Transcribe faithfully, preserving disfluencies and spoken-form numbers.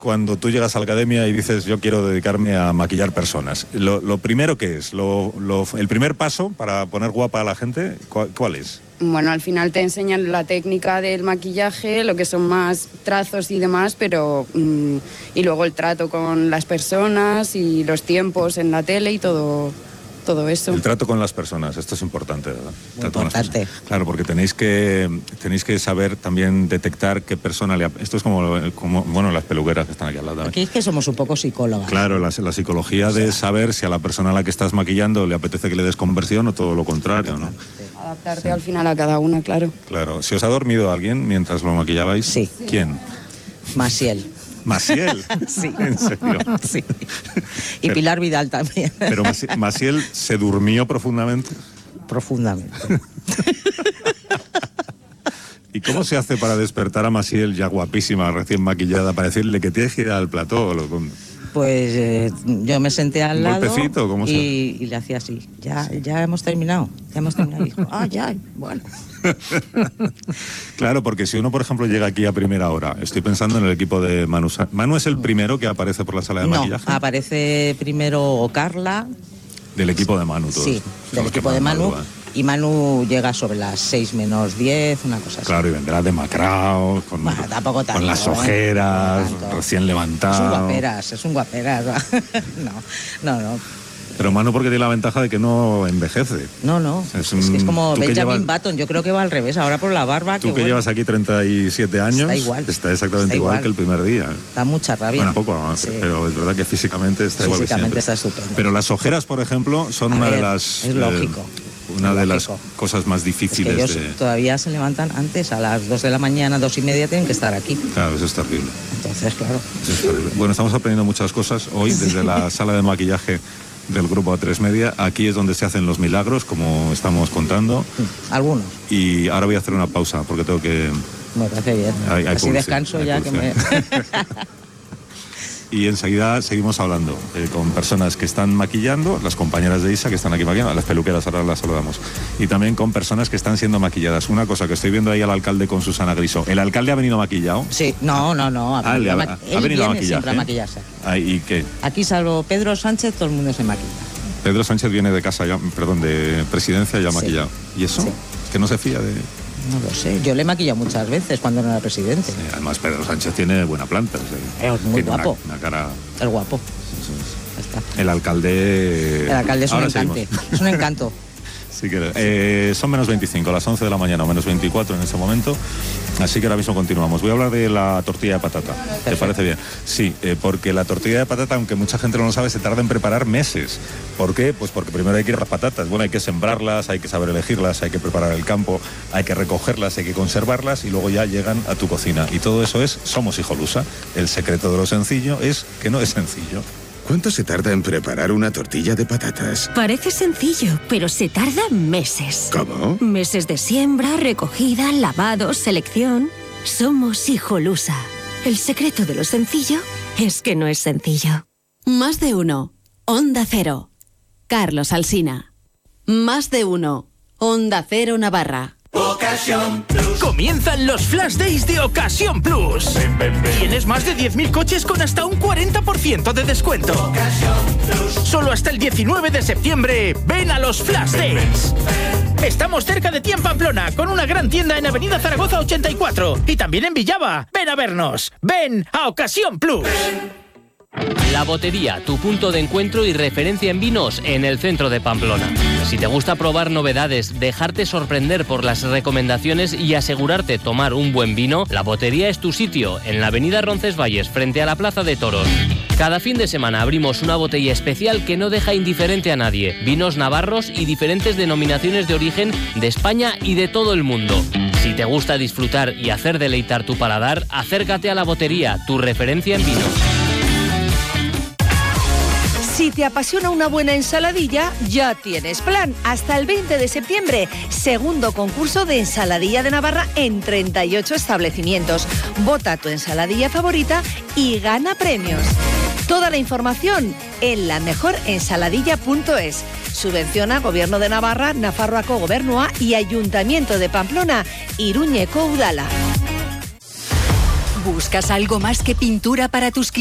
cuando tú llegas a la academia y dices yo quiero dedicarme a maquillar personas? Lo, lo primero que es, lo, lo, el primer paso para poner guapa a la gente, ¿cuál, cuál es? Bueno, al final te enseñan la técnica del maquillaje, lo que son más trazos y demás, pero mmm, y luego el trato con las personas y los tiempos en la tele y todo. Todo eso. El trato con las personas, esto es importante, ¿verdad? Muy importante. Claro, porque tenéis que tenéis que saber también detectar qué persona le... Esto es como, como bueno, las peluqueras que están aquí al lado. Aquí es que somos un poco psicólogas. Claro, la, la psicología o sea, de saber si a la persona a la que estás maquillando le apetece que le des conversión o todo lo contrario, ¿no? Adaptarte sí. al final a cada una, claro. Claro. ¿Si os ha dormido alguien mientras lo maquillabais? Sí. ¿Quién? Maciel. ¿Maciel? Sí. ¿En serio? Sí. Y pero, Pilar Vidal también. ¿Pero Maciel se durmió profundamente? Profundamente. ¿Y cómo se hace para despertar a Maciel, ya guapísima, recién maquillada, para decirle que tienes que ir al plató? Pues eh, yo me senté al ¿Un lado golpecito? ¿Cómo se y, y le hacía así. Ya, sí. ya hemos terminado. Ya hemos terminado. Y dijo, ah, ya, bueno. Claro, porque si uno, por ejemplo, llega aquí a primera hora, estoy pensando en el equipo de Manu. ¿Manu es el primero que aparece por la sala de no, maquillaje? No, aparece primero Carla. Del equipo de Manu, todos. Sí, del equipo de Manu. Madruga. Y Manu llega sobre las seis menos diez, una cosa así. Claro, y vendrá demacrado, con, bueno, tampoco tanto, con las ojeras, ¿eh? recién levantado. Es un guaperas, es un guaperas. no, no, no. Pero Manu porque tiene la ventaja de que no envejece. No, no, es, un, es, es como Benjamin llevas, Button, yo creo que va al revés, ahora por la barba. Tú que, que llevas bueno, aquí treinta y siete años, está igual. Está exactamente está igual, igual que el primer día. Da mucha rabia. Bueno, poco, sí. Pero es verdad que físicamente está igual que siempre. Físicamente está estupendo. Pero las ojeras, por ejemplo, son A una ver, de las... Es lógico. Eh, una es de lógico. las cosas más difíciles. Es que ellos de... todavía se levantan antes, a las dos de la mañana, dos y media, tienen que estar aquí. Claro, eso es terrible. Entonces, claro. Eso es terrible. Bueno, estamos aprendiendo muchas cosas hoy desde la sala de maquillaje del grupo A tres Media. Aquí es donde se hacen los milagros, como estamos contando. Algunos. Y ahora voy a hacer una pausa porque tengo que... Me parece bien. Hay, hay Así descanso hay ya publicidad. Que me... Y enseguida seguimos hablando eh, con personas que están maquillando, las compañeras de Isa que están aquí maquillando, las peluqueras ahora las saludamos, y también con personas que están siendo maquilladas. Una cosa que estoy viendo ahí al alcalde con Susana Griso. ¿El alcalde ha venido maquillado? Sí, no, no, no. Ha, ah, le ha, ma- ha venido a maquillar. Siempre a maquillarse. Ah, ¿y qué? Aquí, salvo Pedro Sánchez, todo el mundo se maquilla. Pedro Sánchez viene de casa, ya, perdón, de presidencia ya sí. maquillado. ¿Y eso? Sí. Es que no se fía de... No lo sé, yo le he maquillado muchas veces cuando no era presidente. Sí, además Pedro Sánchez tiene buena planta. O sea, es muy guapo. Una, una cara... El guapo. Eso es. Está. El alcalde... El alcalde es un Ahora encante. Seguimos. Es un encanto. Sí que, eh, son menos veinticinco, las once de la mañana o menos veinticuatro en ese momento. Así que ahora mismo continuamos. Voy a hablar de la tortilla de patata. Perfecto. ¿Te parece bien? Sí, eh, porque la tortilla de patata, aunque mucha gente no lo sabe, se tarda en preparar meses. ¿Por qué? Pues porque primero hay que ir a las patatas. Bueno, hay que sembrarlas, hay que saber elegirlas, hay que preparar el campo, hay que recogerlas, hay que conservarlas y luego ya llegan a tu cocina. Y todo eso es Somos Hijolusa. El secreto de lo sencillo es que no es sencillo. ¿Cuánto se tarda en preparar una tortilla de patatas? Parece sencillo, pero se tarda meses. ¿Cómo? Meses de siembra, recogida, lavado, selección. Somos Hijolusa. El secreto de lo sencillo es que no es sencillo. Más de uno. Onda Cero. Carlos Alsina. Más de uno. Onda Cero Navarra. Ocasión Plus. Comienzan los Flash Days de Ocasión Plus. Ven, ven, ven. Tienes más de diez mil coches con hasta un cuarenta por ciento de descuento. Ocasión Plus. Solo hasta el diecinueve de septiembre. Ven a los Flash Days. Ven, ven. Estamos cerca de ti en Pamplona, con una gran tienda en Avenida Zaragoza ochenta y cuatro. Y también en Villava. Ven a vernos. Ven a Ocasión Plus. Ven. La Botería, tu punto de encuentro y referencia en vinos en el centro de Pamplona. Si te gusta probar novedades, dejarte sorprender por las recomendaciones y asegurarte tomar un buen vino, La Botería es tu sitio, en la avenida Roncesvalles, frente a la Plaza de Toros. Cada fin de semana abrimos una botella especial que no deja indiferente a nadie. Vinos navarros y diferentes denominaciones de origen de España y de todo el mundo. Si te gusta disfrutar y hacer deleitar tu paladar, acércate a La Botería, tu referencia en vinos. Si te apasiona una buena ensaladilla, ya tienes plan. Hasta el veinte de septiembre, segundo concurso de ensaladilla de Navarra en treinta y ocho establecimientos. Vota tu ensaladilla favorita y gana premios. Toda la información en la mejor ensaladilla punto es. Subvenciona Gobierno de Navarra, Nafarroako Gobernua y Ayuntamiento de Pamplona, Iruñeko Udala. ¿Buscas algo más que pintura para tus clientes?